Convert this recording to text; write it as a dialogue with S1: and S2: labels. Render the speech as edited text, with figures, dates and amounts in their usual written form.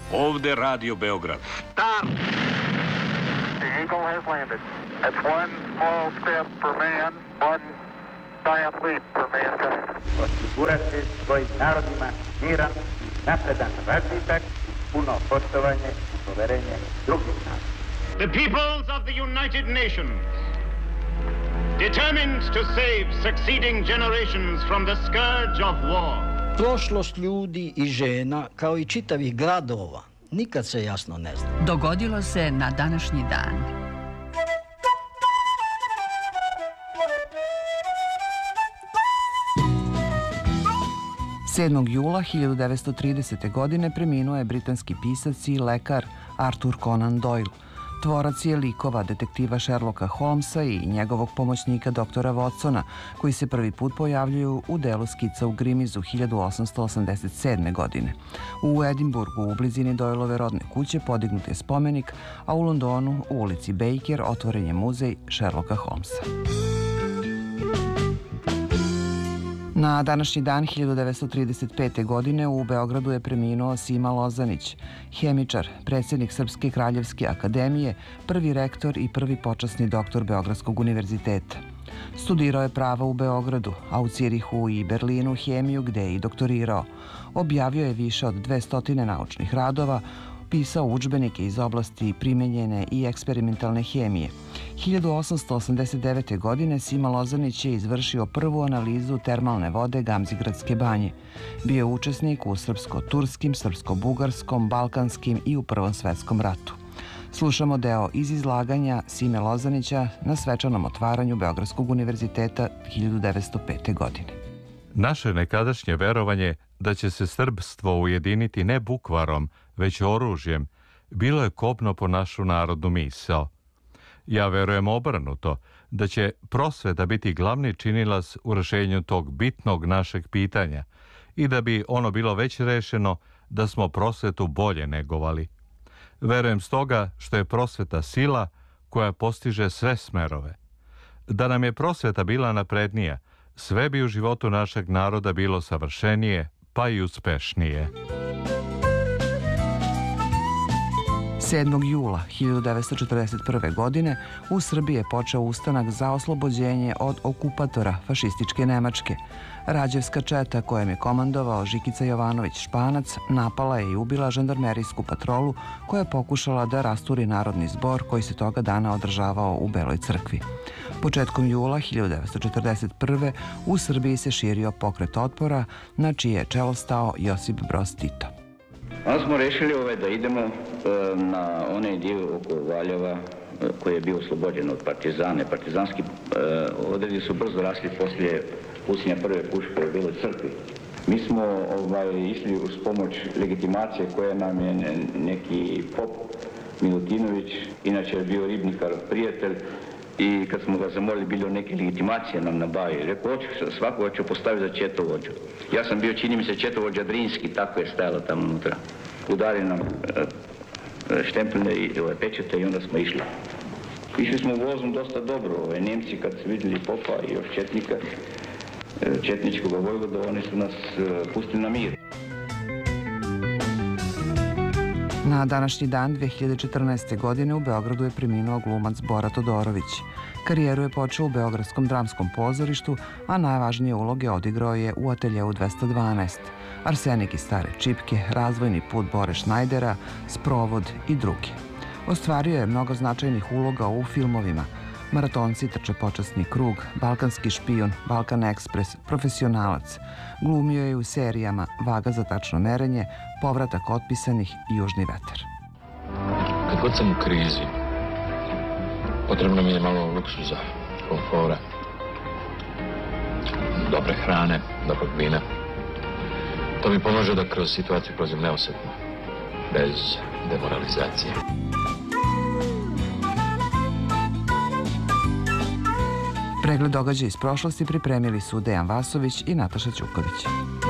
S1: Ovde Radio Beograd.
S2: Stop! The Eagle has landed. That's one small step for man, one giant leap for mankind.
S3: Osigurati svojim narodima miran, napredan razvitak, puno poštovanje i poverenje drugih naroda.
S4: The peoples of the United Nations, determined to save succeeding generations from the scourge of war.
S5: Prošlost ljudi i žena, kao i čitavih gradova, nikad se jasno ne zna.
S6: Dogodilo se na današnji dan. Jula 1930. godine preminuo je britanski pisac i lekar Arthur Conan Doyle. Tvorac je likova detektiva Sherlocka Holmesa i njegovog pomoćnika doktora Watsona, koji se prvi put pojavljuju u delu skica u Grimizu 1887. godine. U Edinburgu, u blizini Doylove rodne kuće, podignut je spomenik, a u Londonu, u ulici Baker, otvoren je muzej Sherlocka Holmesa. Na današnji dan 1935. godine u Beogradu je preminuo Sima Lozanić, hemičar, predsjednik Srpske kraljevske akademije, prvi rektor i prvi počasni doktor Beogradskog univerziteta. Studirao je pravo u Beogradu, a u Cirihu i Berlinu hemiju, gde je i doktorirao. Objavio je više od 200 naučnih radova, pisao udžbenike iz oblasti primenjene i eksperimentalne hemije. 1889. godine Sima Lozanić je izvršio prvu analizu termalne vode Gamzigradske banje. Bio je učesnik u srpsko-turskim, srpsko-bugarskom, balkanskim i u Prvom svetskom ratu. Slušamo deo iz izlaganja Sime Lozanića na svečanom otvaranju Beogradskog univerziteta 1905. godine.
S7: Naše nekadašnje verovanje da će se srbstvo ujediniti ne bukvarom, već oružjem, bilo je kobno po našu narodnu misao. Ja verujem obrnuto, da će prosveta biti glavni činilac u rešenju tog bitnog našeg pitanja i da bi ono bilo već rešeno da smo prosvetu bolje negovali. Verujem stoga što je prosveta sila koja postiže sve smerove. Da nam je prosveta bila naprednija, sve bi u životu našeg naroda bilo savršenije, pa i uspešnije.
S6: 7. jula 1941. godine u Srbiji je počeo ustanak za oslobođenje od okupatora fašističke Nemačke. Rađevska četa kojem je komandovao Žikica Jovanović Španac napala je i ubila žandarmerijsku patrolu koja je pokušala da rasturi narodni zbor koji se toga dana održavao u Beloj crkvi. Početkom jula 1941. u Srbiji se širio pokret otpora na čije je čelo stao Josip Broz Tito.
S8: Onda smo rešili da idemo na onaj dio oko Valjeva koji je bio oslobođen od partizane. Partizanski odredi su brzo rasli poslije pucnja prve puške u Beloj crkvi. Mi smo išli uz pomoć legitimacije koje nam je neki pop Milutinović, inače je bio ribnikar prijatelj, i kad smo ga zamolili bili o neke legitimacije nam nabavi, rekao, svako ću postaviti za četovođu. Ja sam bio, čini mi se, četovođa Drinski, tako je stajalo tamo unutra. Udari nam štempljne i pečete i onda smo išli. Išli smo vozom dosta dobro. Njemci kad su vidjeli popa i još četnika, četničkog vojvoda, oni su nas pustili na mir.
S6: Na današnji dan 2014. godine u Beogradu je preminuo glumac Bora Todorović. Karijeru je počeo u Beogradskom dramskom pozorištu, a najvažnije uloge odigrao je u Ateljeu 212, Arsenik i stare čipke, Razvojni put Bore Šnajdera, Sprovod i drugi. Ostvario je mnogo značajnih uloga u filmovima Maratonci trče počasni krug, Balkanski špijun, Balkan ekspres, Profesionalac. Glumio je u serijama Vaga za tačno merenje, Povratak otpisanih i Južni vetar.
S9: Kad god sam u krizi, potrebno mi je malo luksuza, komfora, dobre hrane, dobrog vina. To mi pomaže da kroz situaciju prolazim neosetno, bez demoralizacije. Pregled događaja iz prošlosti pripremili su Dejan Vasović i Nataša Ćuković.